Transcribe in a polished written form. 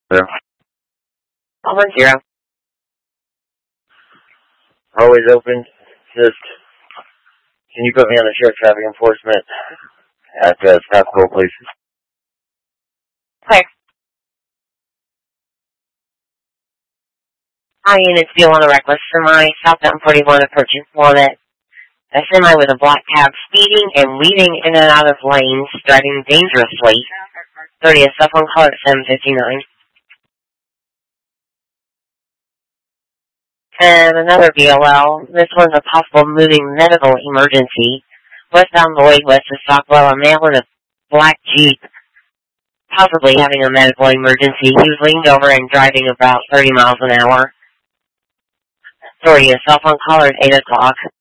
Zero. 10. Always open. Just, can you put me on the sheriff traffic enforcement at South Cole, please? Clear. All units be on a reckless semi, southbound 41 approaching Walnut. A semi with a black cab speeding and weaving in and out of lanes, driving dangerously. 30 cell phone caller at 759. And another BOL. This one's a possible moving medical emergency. Westbound Lloyd, west of Stockwell, a male in a black Jeep, possibly having a medical emergency. He was leaned over and driving about 30 miles an hour. 30 cell phone caller at 8 o'clock.